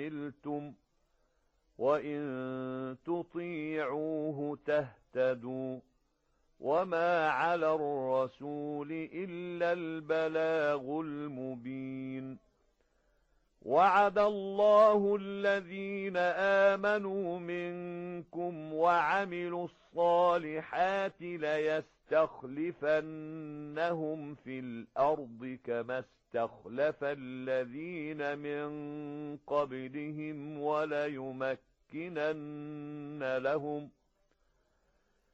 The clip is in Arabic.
عملتم وإن تطيعوه تهتدوا وما على الرسول إلا البلاغ المبين وعد الله الذين آمنوا منكم وعملوا الصالحات ليستخلفنهم في الأرض كما استخلف الذين من قبلهم